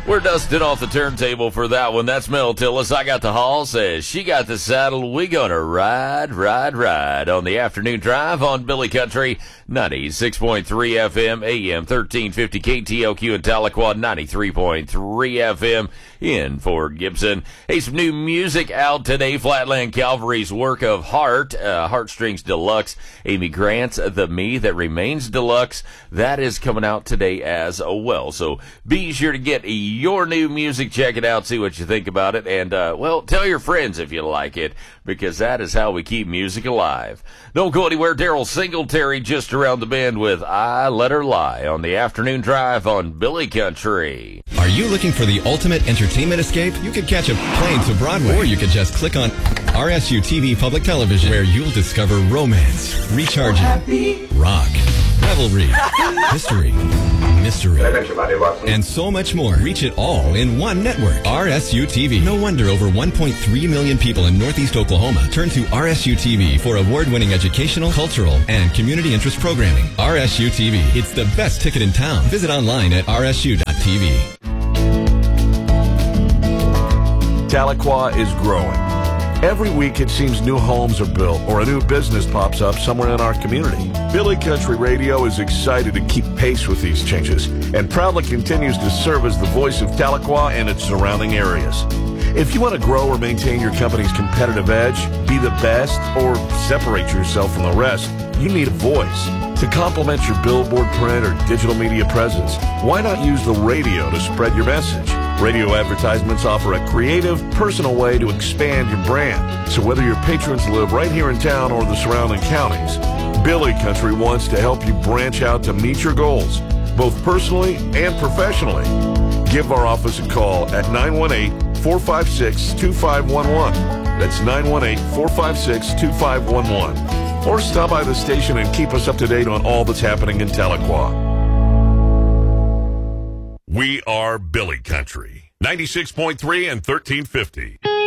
We're dusting off the turntable for that one. That's Mel Tillis. I got the Hall. Says she got the saddle. We gonna ride on the afternoon drive on Billy Country 96.3 FM, AM 1350 KTLQ in Tahlequah, 93.3 FM in Fort Gibson. Hey, some new music out today. Flatland Calvary's Work of Heart, Heartstrings Deluxe. Amy Grant's The Me That Remains Deluxe. That is coming out today as well. So be sure to get your new music. Check it out. See what you think about it. And, well, tell your friends if you like it, because that is how we keep music alive. Don't go anywhere. Daryl Singletary just around the bend with I Let Her Lie on the afternoon drive on Billy Country. Are you looking for the ultimate entertainment escape? You could catch a plane to Broadway, or you could just click on RSU TV Public Television, where you'll discover romance, recharging, rock, revelry, history, mystery, and so much more. Reach it all in one network. RSU TV. No wonder over 1.3 million people in Northeast Oklahoma turn to RSU TV for award-winning educational, cultural, and community interest programming. RSU TV. It's the best ticket in town. Visit online at rsu.tv. Tahlequah is growing. Every week it seems new homes are built or a new business pops up somewhere in our community. Billy Country Radio is excited to keep pace with these changes and proudly continues to serve as the voice of Tahlequah and its surrounding areas. If you want to grow or maintain your company's competitive edge, be the best, or separate yourself from the rest, you need a voice. To complement your billboard, print, or digital media presence, why not use the radio to spread your message? Radio advertisements offer a creative, personal way to expand your brand. So whether your patrons live right here in town or the surrounding counties, Billy Country wants to help you branch out to meet your goals, both personally and professionally. Give our office a call at 918-456-2511. That's 918-456-2511. Or stop by the station and keep us up to date on all that's happening in Tahlequah. We are Billy Country, 96.3 and 1350.